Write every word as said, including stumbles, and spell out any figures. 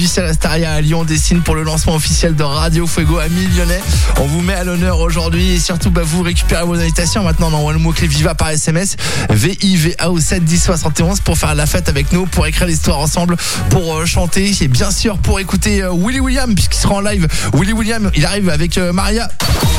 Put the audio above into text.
Célestaria à Lyon dessine pour le lancement officiel de Radio Fuego à Lyonnais. On vous met à l'honneur aujourd'hui et surtout bah, vous récupérez vos invitations maintenant dans le mot-clé Viva par S M S V I V A au sept dix soixante et onze pour faire la fête avec nous, pour écrire l'histoire ensemble, pour euh, chanter et bien sûr pour écouter euh, Willy William puisqu'il sera en live. Willy William, il arrive avec euh, Maria.